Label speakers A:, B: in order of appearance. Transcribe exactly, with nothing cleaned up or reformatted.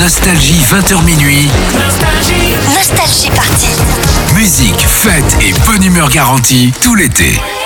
A: Nostalgie vingt heures minuit.
B: Nostalgie Party.
A: Musique, fête et bonne humeur garantie tout l'été.